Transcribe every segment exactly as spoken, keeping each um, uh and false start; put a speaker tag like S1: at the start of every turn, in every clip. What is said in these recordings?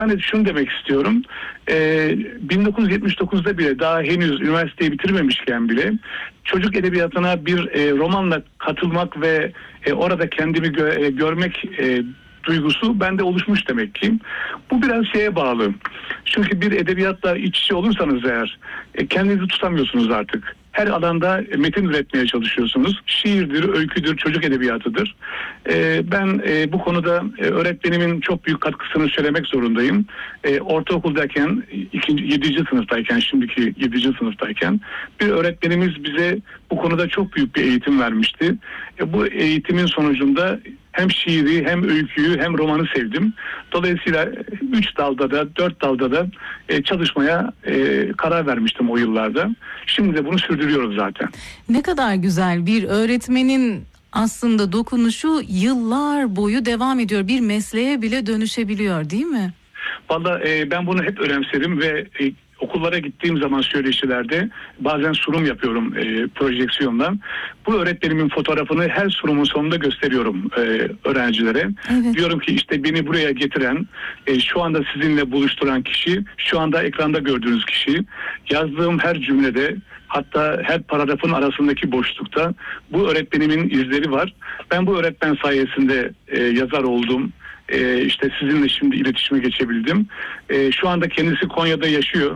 S1: Hani şunu demek istiyorum. Ee, bin dokuz yüz yetmiş dokuzda bile daha henüz üniversiteyi bitirmemişken bile çocuk edebiyatına bir e, romanla katılmak ve e, orada kendimi gö- e, görmek e, duygusu bende oluşmuş demek ki. Bu biraz şeye bağlı. Çünkü bir edebiyatla iç içe olursanız eğer e, kendinizi tutamıyorsunuz artık. Her alanda metin üretmeye çalışıyorsunuz. Şiirdir, öyküdür, çocuk edebiyatıdır. Ee, ben e, bu konuda e, öğretmenimin çok büyük katkısını söylemek zorundayım. E, ortaokuldayken, ikinci, yedinci sınıftayken, şimdiki yedinci sınıftayken bir öğretmenimiz bize bu konuda çok büyük bir eğitim vermişti. E, bu eğitimin sonucunda hem şiiri, hem öyküyü, hem romanı sevdim. Dolayısıyla üç dalda da, dört dalda da e, çalışmaya e, karar vermiştim o yıllarda. Şimdi de bunu sürdürüyoruz zaten.
S2: Ne kadar güzel, bir öğretmenin aslında dokunuşu yıllar boyu devam ediyor. Bir mesleğe bile dönüşebiliyor, değil mi?
S1: Vallahi e, ben bunu hep önemserim ve e, okullara gittiğim zaman söyleşilerde bazen sunum yapıyorum e, projeksiyonla. Bu öğretmenimin fotoğrafını her sunumun sonunda gösteriyorum e, öğrencilere.
S2: Evet.
S1: Diyorum ki işte beni buraya getiren, e, şu anda sizinle buluşturan kişi, şu anda ekranda gördüğünüz kişi. Yazdığım her cümlede, hatta her paragrafın arasındaki boşlukta bu öğretmenimin izleri var. Ben bu öğretmen sayesinde e, yazar oldum. Ee, işte sizinle şimdi iletişime geçebildim. Ee, şu anda kendisi Konya'da yaşıyor.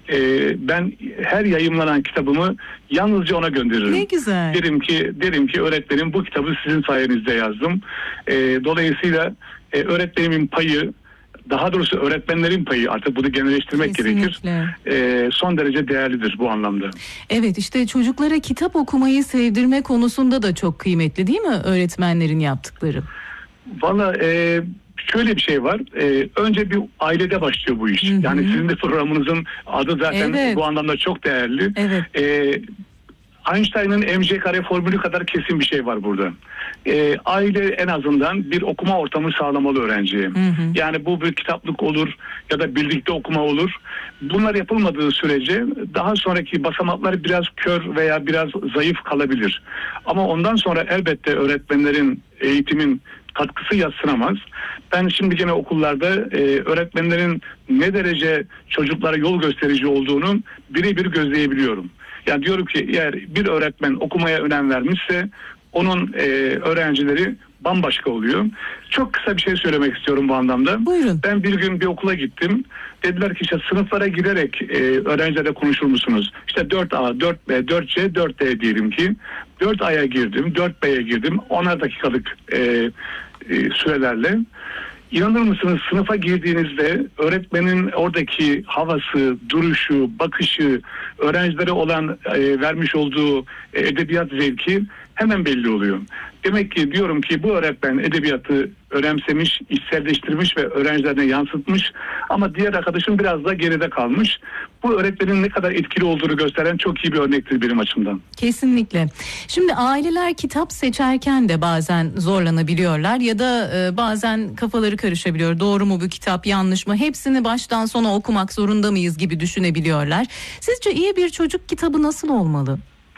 S1: Ee, ben her yayımlanan kitabımı yalnızca ona gönderirim.
S2: Ne güzel.
S1: Derim ki derim ki öğretmenim, bu kitabı sizin sayenizde yazdım. Ee, dolayısıyla e, öğretmenimin payı, daha doğrusu öğretmenlerin payı, artık bunu genelleştirmek gerekir. Ee, son derece değerlidir bu anlamda.
S2: Evet, işte çocuklara kitap okumayı sevdirme konusunda da çok kıymetli, değil mi öğretmenlerin yaptıkları?
S1: Valla e, şöyle bir şey var. E, önce bir ailede başlıyor bu iş. Hı hı. Yani sizin de programınızın adı zaten evet, bu anlamda çok değerli.
S2: Evet.
S1: E, Einstein'ın M C kare formülü kadar kesin bir şey var burada. E, aile en azından bir okuma ortamı sağlamalı öğrenciye. Hı hı. Yani bu bir kitaplık olur ya da birlikte okuma olur. Bunlar yapılmadığı sürece daha sonraki basamaklar biraz kör veya biraz zayıf kalabilir. Ama ondan sonra elbette öğretmenlerin, eğitimin katkısı yadsınamaz. Ben şimdi gene okullarda e, öğretmenlerin ne derece çocuklara yol gösterici olduğunu birebir gözleyebiliyorum. Yani diyorum ki eğer bir öğretmen okumaya önem vermişse onun e, öğrencileri bambaşka oluyor. Çok kısa bir şey söylemek istiyorum bu anlamda.
S2: Buyurun.
S1: Ben bir gün bir okula gittim. Dediler ki işte sınıflara girerek e, öğrencilerle konuşur musunuz? İşte dört A, dört B, dört C, dört D diyelim ki. dört A'ya girdim, dört B'ye girdim. onar dakikalık e, e, sürelerle. İnanır mısınız, sınıfa girdiğinizde öğretmenin oradaki havası, duruşu, bakışı, öğrencilere olan e, vermiş olduğu e, edebiyat zevki hemen belli oluyor. Demek ki diyorum ki bu öğretmen edebiyatı önemsemiş, içselleştirmiş ve öğrencilerine yansıtmış, ama diğer arkadaşım biraz da geride kalmış. Bu öğretmenin ne kadar etkili olduğunu gösteren çok iyi bir örnektir benim açımdan.
S2: Kesinlikle. Şimdi aileler kitap seçerken de bazen zorlanabiliyorlar ya da e, bazen kafaları karışabiliyor. Doğru mu bu kitap, yanlış mı? Hepsini baştan sona okumak zorunda mıyız gibi düşünebiliyorlar. Sizce iyi bir çocuk kitabı nasıl olmalı?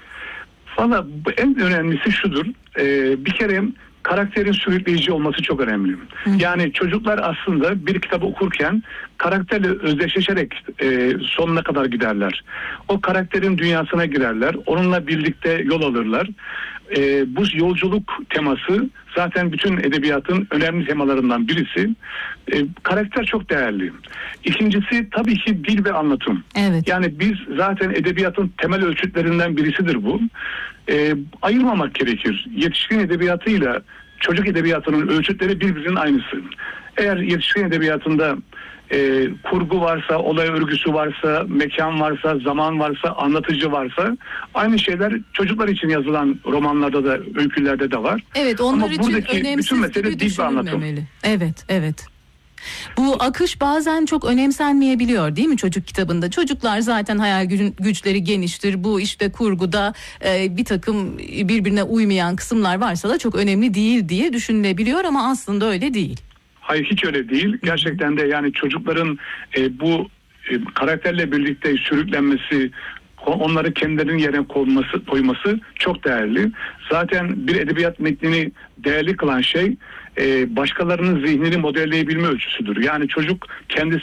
S1: Valla en önemlisi şudur. Ee, bir kere karakterin sürükleyici olması çok önemli. Hı. Yani çocuklar aslında bir kitabı okurken karakterle özdeşleşerek e, sonuna kadar giderler. O karakterin dünyasına girerler. Onunla birlikte yol alırlar. E, bu yolculuk teması zaten bütün edebiyatın önemli temalarından birisi. E, karakter çok değerli. İkincisi tabii ki dil ve anlatım.
S2: Evet.
S1: Yani biz zaten edebiyatın temel ölçütlerinden birisidir bu. E, ayırmamak gerekir. Yetişkin edebiyatıyla çocuk edebiyatının ölçütleri birbirinin aynısı. Eğer yetişkin edebiyatında e, kurgu varsa, olay örgüsü varsa, mekan varsa, zaman varsa, anlatıcı varsa, aynı şeyler çocuklar için yazılan romanlarda da, öykülerde de var.
S2: Evet, onlar
S1: ama
S2: için
S1: buradaki
S2: önemsiz
S1: bütün mesele
S2: gibi
S1: dil ve anlatım.
S2: düşünülmemeli. Evet, evet. Bu akış bazen çok önemsenmeyebiliyor, değil mi çocuk kitabında? Çocuklar zaten hayal güçleri geniştir. Bu işte kurguda e, bir takım birbirine uymayan kısımlar varsa da çok önemli değil diye düşünülebiliyor, ama aslında öyle değil.
S1: Hayır, hiç öyle değil. Gerçekten de yani çocukların e, bu e, karakterle birlikte sürüklenmesi, onları kendilerinin yerine koyması, koyması çok değerli. Zaten bir edebiyat metnini değerli kılan şey e, başkalarının zihnini modelleyebilme ölçüsüdür. Yani çocuk kendisi